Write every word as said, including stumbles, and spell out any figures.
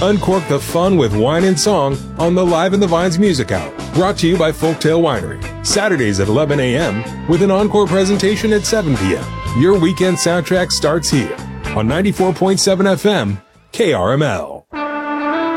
Uncork the fun with wine and song on the Live in the Vines Music Hour, brought to you by Folktail Winery. Saturdays at eleven a.m. with an encore presentation at seven p.m. Your weekend soundtrack starts here on ninety-four point seven F M, K R M L.